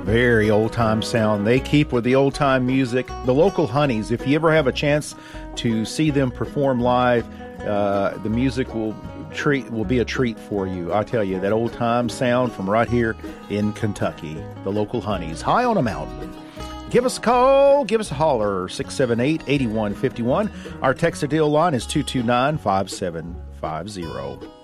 Very old-time sound. They keep with the old-time music. The local Honeys, if you ever have a chance to see them perform live, the music will be a treat for you. I tell you, that old-time sound from right here in Kentucky. The local Honeys, high on a mountain. Give us a call, give us a holler, 678-8151. Our text-to-deal line is 229-5750.